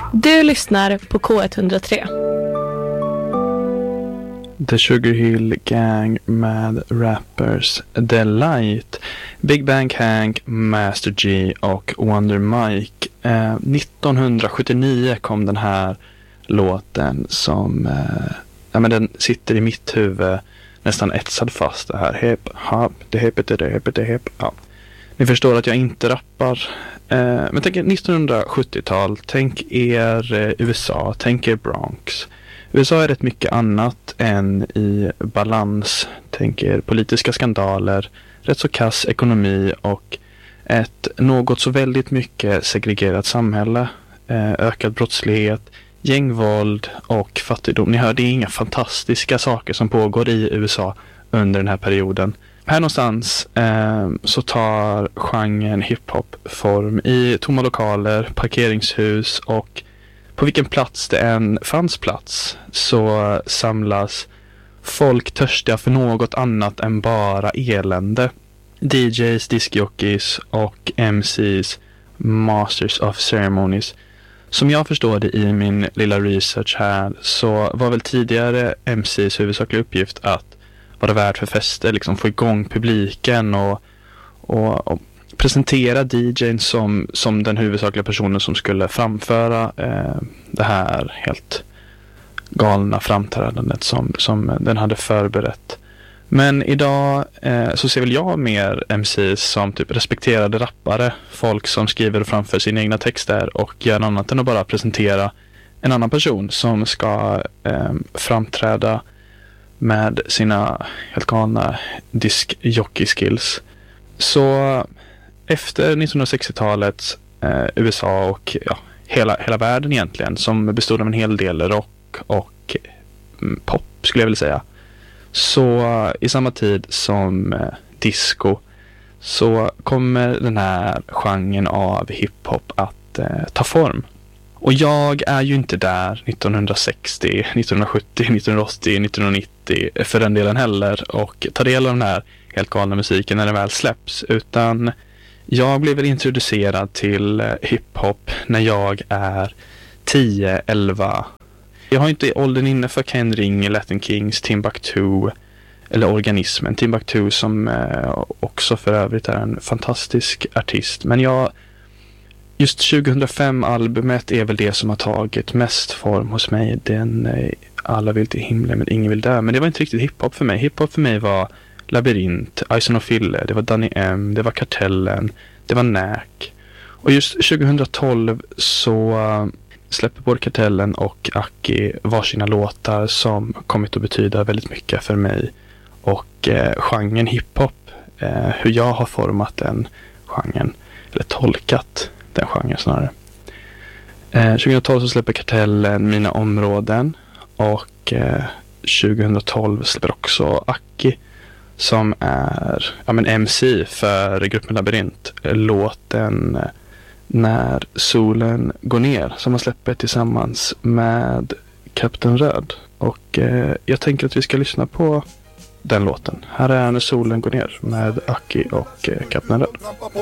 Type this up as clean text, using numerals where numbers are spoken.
Du lyssnar på K103. The Sugar Hill Gang med Rappers Delight, Big Bang Hank, Master G och Wonder Mike. 1979 kom den här låten som men den sitter i mitt huvud nästan etsad fast. Det här hip hop, det hip. Ja. Ni förstår att jag inte rappar. Men tänk er 1970-tal, tänk er USA, tänk er Bronx. USA är rätt mycket annat än i balans. Tänk er politiska skandaler, rätt så kass ekonomi och ett något så väldigt mycket segregerat samhälle. Ökad brottslighet, gängvåld och fattigdom. Ni hör, det är inga fantastiska saker som pågår i USA under den här perioden. Här någonstans så tar genren hiphop form i tomma lokaler, parkeringshus och på vilken plats det än fanns plats så samlas folk törstiga för något annat än bara elände. DJs, discjockeys och MCs, Masters of Ceremonies. Som jag förstår det i min lilla research här så var väl tidigare MCs huvudsakliga uppgift att vara värd för fester, liksom få igång publiken och presentera DJn som den huvudsakliga personen som skulle framföra det här helt galna framträdandet som den hade förberett. Men idag så ser väl jag mer MCs som typ respekterade rappare, folk som skriver och framför sina egna texter och gör annat än att bara presentera en annan person som ska framträda med sina helt galna disk-jockey-skills. Så efter 1960-talets USA och hela världen egentligen, som bestod av en hel del rock och pop skulle jag vilja säga, så i samma tid som disco så kommer den här genren av hiphop att ta form. Och jag är ju inte där 1960, 1970, 1980, 1990 för den delen heller och tar del av den här helt galna musiken när den väl släpps, utan jag blev väl introducerad till hiphop när jag är 10-11. Jag har inte åldern inne för Ken Ring, Latin Kings, Timbuktu eller Organismen. Timbuktu som också för övrigt är en fantastisk artist. Men just 2005-albumet är väl det som har tagit mest form hos mig. Alla vill till himlen men ingen vill dö. Men det var inte riktigt hiphop för mig. Hiphop för mig var Labyrint, Ison och Fille, det var Danny M, det var Kartellen, det var Näk. Och just 2012 så släpper både Kartellen och Aki varsina låtar som kommit att betyda väldigt mycket för mig. Och genren hiphop, hur jag har format den genren, eller tolkat den genren snarare. 2012 så släpper Kartellen Mina områden och 2012 släpper också Aki som är MC för gruppen Labyrint, låten När solen går ner som man släpper tillsammans med Kapten Röd. Och jag tänker att vi ska lyssna på den låten. Här är När solen går ner med Aki och Kapten Röd.